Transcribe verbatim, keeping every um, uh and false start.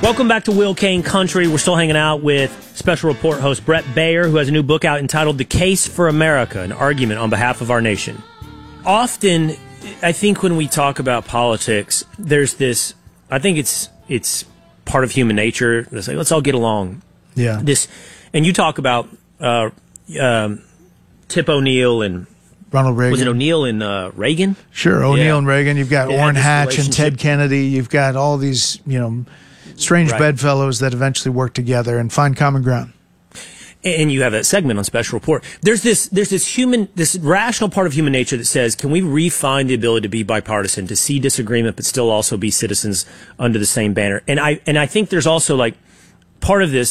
Welcome back to Will Cain Country. We're still hanging out with Special Report host Bret Baier, who has a new book out entitled The Case for America, an argument on behalf of our nation. Often, I think when we talk about politics, there's this, I think it's it's part of human nature. It's like, let's all get along. Yeah. This, and you talk about uh, um, Tip O'Neill and Ronald Reagan. Was it O'Neill and uh, Reagan? Sure, O'Neill Yeah. and Reagan. You've got They Orrin had this Hatch and Ted relationship. Kennedy. You've got all these, you know, strange Right. bedfellows that eventually work together and find common ground. And you have that segment on Special Report. There's this, there's this human, this rational part of human nature that says, can we refine the ability to be bipartisan, to see disagreement, but still also be citizens under the same banner? And I, and I think there's also like part of this